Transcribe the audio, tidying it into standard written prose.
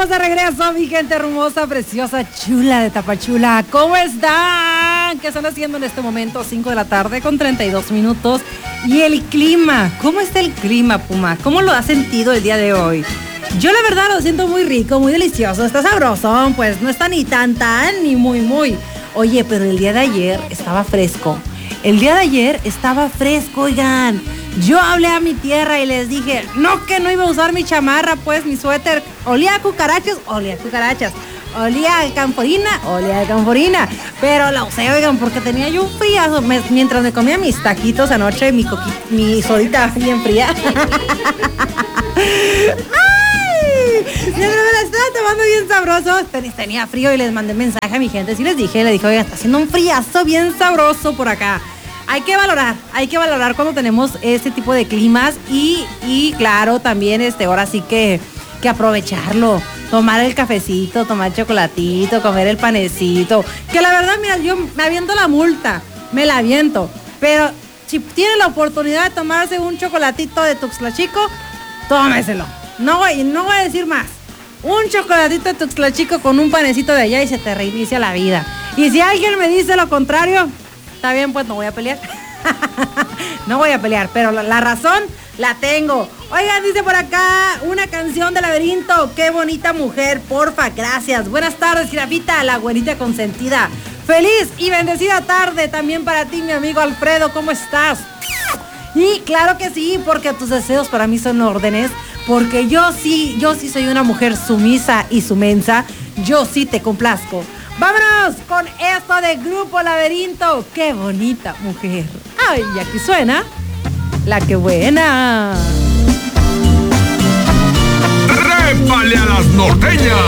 estamos de regreso, mi gente hermosa, preciosa, chula de Tapachula. ¿Cómo están? ¿Qué están haciendo en este momento? 5 de la tarde con 32 minutos. Y el clima, ¿cómo está el clima, Puma? ¿Cómo lo has sentido el día de hoy? Yo la verdad lo siento muy rico, muy delicioso, está sabrosón, pues no está ni tan, ni muy. Oye, pero el día de ayer estaba fresco. El día de ayer estaba fresco, oigan. Yo hablé a mi tierra y les dije, no, que no iba a usar mi chamarra, pues mi suéter. Olía a cucarachas. Olía a camforina. Pero la usé, oigan, porque tenía yo un friazo. Mientras me comía mis taquitos anoche, mi sodita bien fría. Mientras me la estaba tomando bien sabroso, tenía frío y les mandé mensaje a mi gente. Sí le dije, oiga, está haciendo un friazo bien sabroso por acá. Hay que valorar cuando tenemos este tipo de climas y claro, también ahora sí que aprovecharlo. Tomar el cafecito, tomar el chocolatito, comer el panecito. Que la verdad, mira, yo me aviento la multa, me la aviento. Pero si tiene la oportunidad de tomarse un chocolatito de Tuxtla Chico, tómeselo. No voy a decir más. Un chocolatito de Tuxtla Chico con un panecito de allá y se te reinicia la vida. Y si alguien me dice lo contrario, está bien, pues no voy a pelear. No voy a pelear, pero la razón la tengo. Oigan, dice por acá una canción de Laberinto. Qué bonita mujer, porfa, gracias. Buenas tardes, Jirafita, la güerita consentida. Feliz y bendecida tarde también para ti, mi amigo Alfredo. ¿Cómo estás? Y claro que sí, porque tus deseos para mí son órdenes. Porque yo sí soy una mujer sumisa y sumensa. Yo sí te complazco. Vámonos con esto de Grupo Laberinto. Qué bonita mujer. Ay, y aquí suena La Que Buena. ¡Trépale a las norteñas!